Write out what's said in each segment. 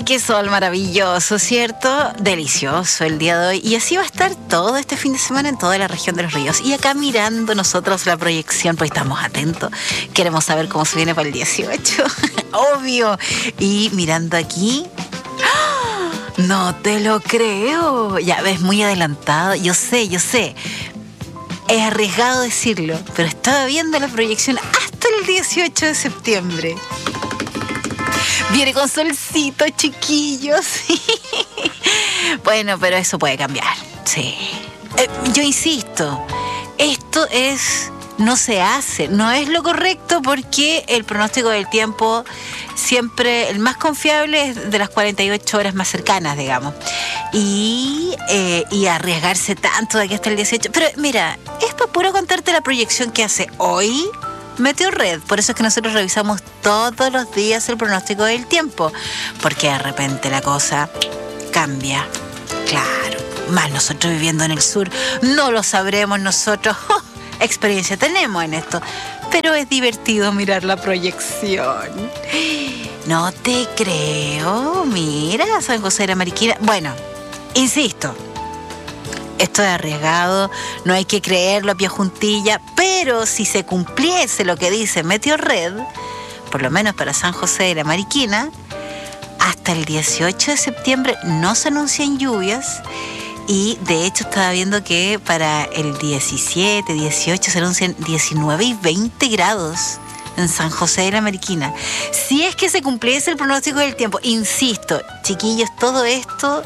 Qué sol maravilloso, ¿cierto? Delicioso el día de hoy. Y así va a estar todo este fin de semana en toda la región de los ríos. Y acá mirando nosotros la proyección, pues estamos atentos. Queremos saber cómo se viene para el 18. Obvio. Y mirando aquí... ¡Oh! No te lo creo. Ya ves, muy adelantado. Yo sé. Es arriesgado decirlo, pero estaba viendo la proyección hasta el 18 de septiembre. Viene con solcito, chiquillos. Bueno, pero eso puede cambiar. Sí. Yo insisto, esto no se hace, no es lo correcto porque el pronóstico del tiempo siempre, el más confiable es de las 48 horas más cercanas, digamos. Y arriesgarse tanto de aquí hasta el 18. Pero mira, es para puro contarte la proyección que hace hoy Meteorred. Por eso es que nosotros revisamos todos los días el pronóstico del tiempo, porque de repente la cosa cambia. Claro, más nosotros viviendo en el sur, no lo sabremos nosotros. Experiencia tenemos en esto, pero es divertido mirar la proyección. No te creo. Mira, San José de la Mariquina. Bueno, insisto, esto es arriesgado, no hay que creerlo a pie juntilla, pero si se cumpliese lo que dice Meteorred, por lo menos para San José de la Mariquina, hasta el 18 de septiembre no se anuncian lluvias y de hecho estaba viendo que para el 17, 18 se anuncian 19 y 20 grados en San José de la Mariquina. Si es que se cumpliese el pronóstico del tiempo, insisto, chiquillos, todo esto...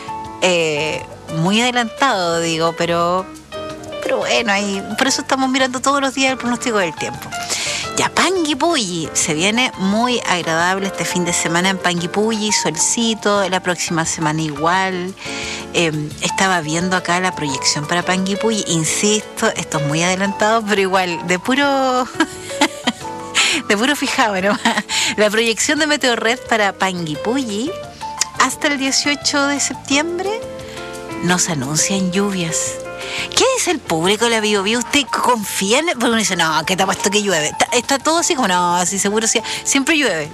muy adelantado, digo, pero bueno, por eso estamos mirando todos los días el pronóstico del tiempo. Ya, Panguipulli, se viene muy agradable este fin de semana en Panguipulli, solcito, la próxima semana igual. Estaba viendo acá la proyección para Panguipulli, insisto, esto es muy adelantado, pero igual, de puro fijado, ¿no? La proyección de Meteorred para Panguipulli hasta el 18 de septiembre no se anuncian lluvias. ¿Qué dice el público de la Bio Bio? ¿Usted confía en él? Porque uno dice, no, ¿qué te ha puesto que llueve? Está todo así como, no, así seguro, siempre llueve.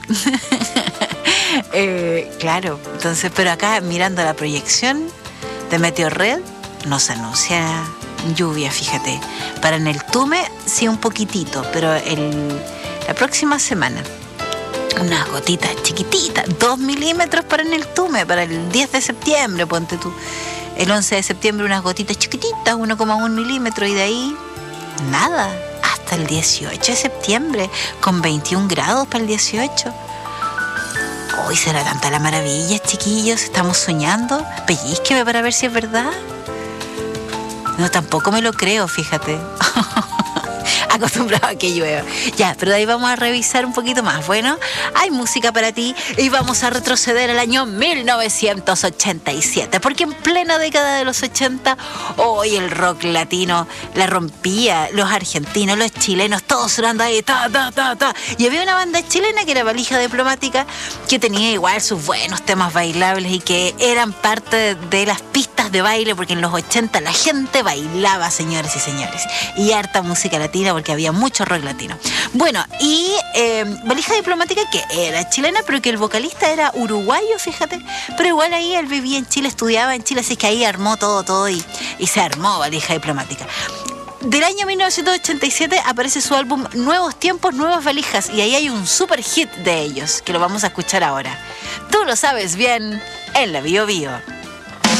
Claro, entonces, pero acá mirando la proyección de Meteorred, no se anuncia lluvia, fíjate. Para en el Tume, sí, un poquitito, pero la próxima semana, unas gotitas chiquititas, 2 milímetros para en el Tume, para el 10 de septiembre, ponte tú. El 11 de septiembre unas gotitas chiquititas, 1,1 milímetro, y de ahí nada, hasta el 18 de septiembre, con 21 grados para el 18. Hoy será tanta la maravilla, chiquillos, estamos soñando. Pellízqueme para ver si es verdad. No, tampoco me lo creo, fíjate. Acostumbrado a que llueva. Ya, pero de ahí vamos a revisar un poquito más. Bueno, hay música para ti y vamos a retroceder al año 1987, porque en plena década de los 80, hoy el rock latino la rompía, los argentinos, los chilenos, todos sonando ahí, y había una banda chilena que era Valija Diplomática, que tenía igual sus buenos temas bailables y que eran parte de las pistas de baile, porque en los 80 la gente bailaba, señores y señores, y harta música latina, porque había mucho rock latino. Bueno, y Valija Diplomática, que era chilena, pero que el vocalista era uruguayo, fíjate, pero igual ahí él vivía en Chile, estudiaba en Chile, así que ahí armó todo y se armó Valija Diplomática. Del año 1987 aparece su álbum Nuevos Tiempos, Nuevas Valijas, y ahí hay un super hit de ellos, que lo vamos a escuchar ahora. Tú lo sabes bien en la Bio Bio.